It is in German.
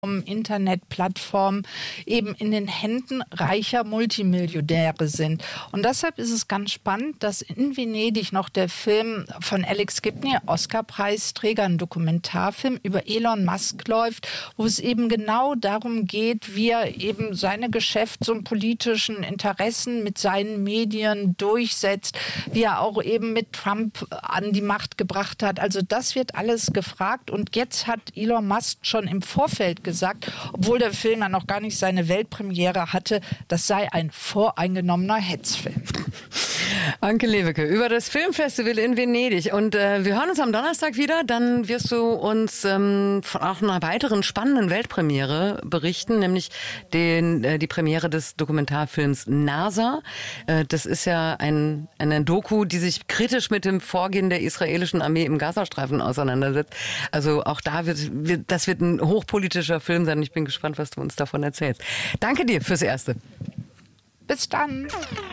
Internetplattformen eben in den Händen reicher Multimillionäre sind. Und deshalb ist es ganz spannend, dass in Venedig noch der Film von Alex Gibney, Oscar-Preisträger, ein Dokumentarfilm über Elon Musk läuft, wo es eben genau darum geht, wie er eben seine Geschäfts- und politischen Interessen mit seinen Medien durchsetzt, wie er auch eben mit Trump an die Macht gebracht hat. Also das wird alles gefragt. Und jetzt hat Elon Musk schon im Vorfeld gesagt, obwohl der Film ja noch gar nicht seine Weltpremiere hatte, das sei ein voreingenommener Hetzfilm. Anke Lewicke über das Filmfestival in Venedig. Und wir hören uns am Donnerstag wieder. Dann wirst du uns von auch einer weiteren spannenden Weltpremiere berichten, nämlich die Premiere des Dokumentarfilms NASA. Das ist ja eine Doku, die sich kritisch mit dem Vorgehen der israelischen Armee im Gazastreifen auseinandersetzt. Also auch da das wird ein hochpolitischer Film sein. Ich bin gespannt, was du uns davon erzählst. Danke dir fürs Erste. Bis dann.